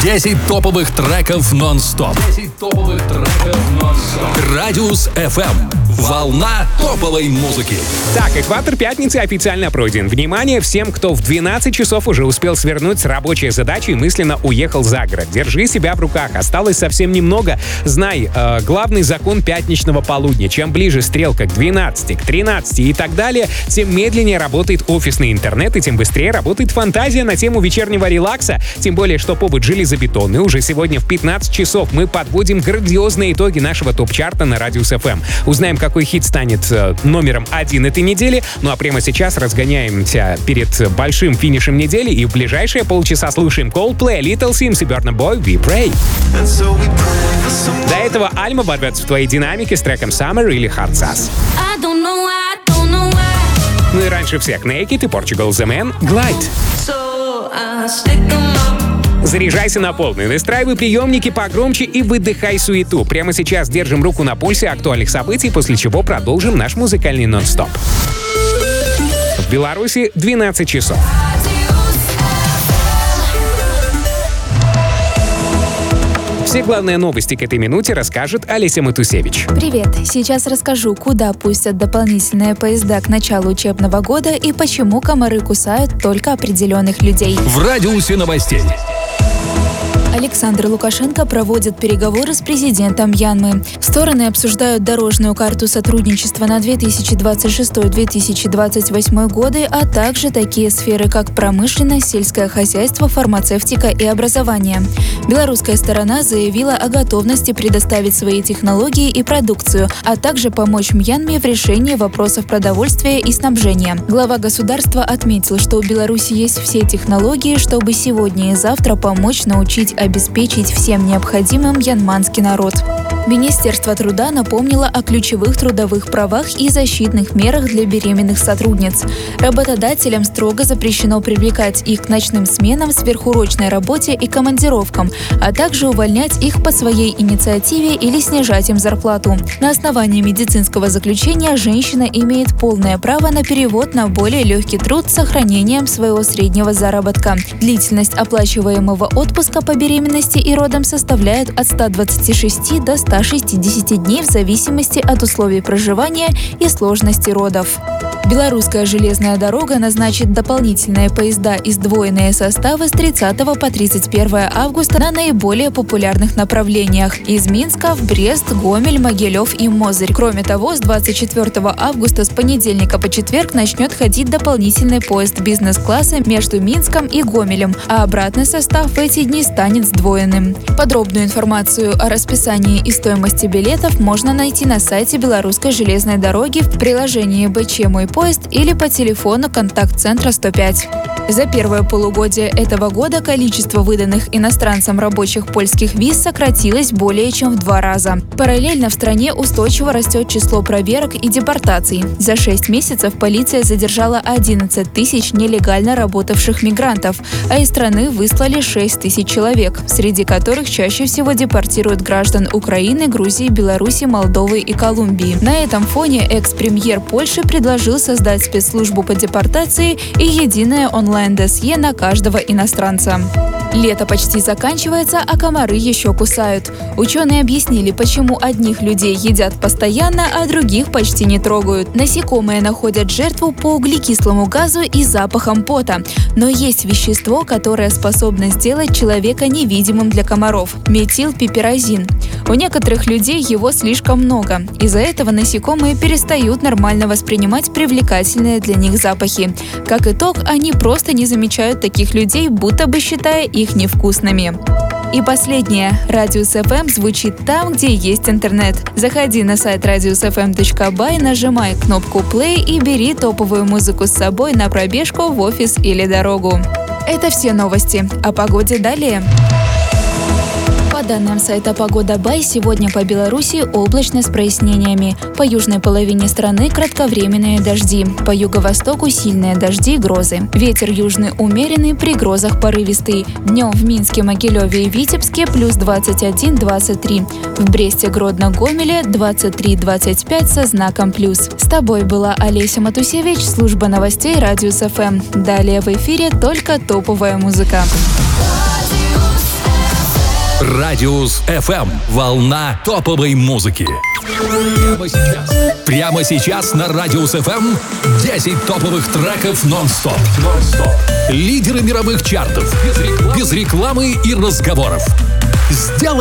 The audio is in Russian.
10 топовых треков нон-стоп. 10 топовых треков нон-стоп. Радиус FM. Волна топовой музыки. Так, экватор пятницы официально пройден. Внимание всем, кто в 12 часов уже успел свернуть с рабочей задачи и мысленно уехал за город. Держи себя в руках. Осталось совсем немного. Знай, главный закон пятничного полудня. Чем ближе стрелка к 12, к 13 и так далее, тем медленнее работает офисный интернет и тем быстрее работает фантазия на тему вечернего релакса. Тем более, что повод железобетонный. Уже сегодня в 15 часов мы подводим грандиозные итоги нашего топ-чарта на Радиус FM. Узнаем, какой хит станет номером 1 этой недели. Ну а прямо сейчас разгоняемся перед большим финишем недели и в ближайшие полчаса слушаем Coldplay, Little Sims и Burna Boy We Pray. До этого Альма ворвется в твои динамики с треком Summer или Hard Sass. Ну и раньше всех Naked и Portugal The Man Glide. Заряжайся на полную, настраивай приемники погромче и выдыхай суету. Прямо сейчас держим руку на пульсе актуальных событий, после чего продолжим наш музыкальный нон-стоп. В Беларуси 12 часов. Все главные новости к этой минуте расскажет Олеся Матусевич. Привет! Сейчас расскажу, куда пустят дополнительные поезда к началу учебного года и почему комары кусают только определенных людей. В радиусе новостей. Александр Лукашенко проводит переговоры с президентом Мьянмы. Стороны обсуждают дорожную карту сотрудничества на 2026-2028 годы, а также такие сферы, как промышленность, сельское хозяйство, фармацевтика и образование. Белорусская сторона заявила о готовности предоставить свои технологии и продукцию, а также помочь Мьянме в решении вопросов продовольствия и снабжения. Глава государства отметил, что у Беларуси есть все технологии, чтобы сегодня и завтра помочь научить обеспечить всем необходимым мьянманский народ. Министерство труда напомнило о ключевых трудовых правах и защитных мерах для беременных сотрудниц. Работодателям строго запрещено привлекать их к ночным сменам, сверхурочной работе и командировкам, а также увольнять их по своей инициативе или снижать им зарплату. На основании медицинского заключения женщина имеет полное право на перевод на более легкий труд с сохранением своего среднего заработка. Длительность оплачиваемого отпуска по беременности и родам составляет от 126 до 160 дней в зависимости от условий проживания и сложности родов. Белорусская железная дорога назначит дополнительные поезда и сдвоенные составы с 30 по 31 августа на наиболее популярных направлениях из Минска в Брест, Гомель, Могилев и Мозырь. Кроме того, с 24 августа с понедельника по четверг начнет ходить дополнительный поезд бизнес-класса между Минском и Гомелем, а обратный состав в эти дни станет сдвоенным. Подробную информацию о расписании и стоимости билетов можно найти на сайте Белорусской железной дороги в приложении БЧ «Мой поезд» или по телефону контакт-центра 105. За первое полугодие этого года количество выданных иностранцам рабочих польских виз сократилось более чем в 2 раза. Параллельно в стране устойчиво растет число проверок и депортаций. За 6 месяцев полиция задержала 11 тысяч нелегально работавших мигрантов, а из страны выслали 6 тысяч человек, среди которых чаще всего депортируют граждан Украины, Грузии, Беларуси, Молдовы и Колумбии. На этом фоне экс-премьер Польши предложил создать спецслужбу по депортации и единое онлайн-досье на каждого иностранца. Лето почти заканчивается, а комары еще кусают. Ученые объяснили, почему одних людей едят постоянно, а других почти не трогают. Насекомые находят жертву по углекислому газу и запахам пота. Но есть вещество, которое способно сделать человека невидимым для комаров – метилпиперазин. У некоторых людей его слишком много. Из-за этого насекомые перестают нормально воспринимать привлекательные для них запахи. Как итог, они просто не замечают таких людей, будто бы считая их невкусными. И последнее. Радиус FM звучит там, где есть интернет. Заходи на сайт radiusfm.by, нажимай кнопку play и бери топовую музыку с собой на пробежку, в офис или дорогу. Это все новости. О погоде далее. По данным сайта «Погода Бай», сегодня по Беларуси облачно с прояснениями. По южной половине страны кратковременные дожди. По юго-востоку сильные дожди и грозы. Ветер южный умеренный, при грозах порывистый. Днем в Минске, Могилеве и Витебске плюс 21-23. В Бресте, Гродно, Гомеле 23-25 со знаком плюс. С тобой была Олеся Матусевич, служба новостей Радиус FM. Далее в эфире только топовая музыка. Радиус FM. Волна топовой музыки. Прямо сейчас на Радиус FM 10 топовых треков нон-стоп. Лидеры мировых чартов. Без рекламы и разговоров. Сделай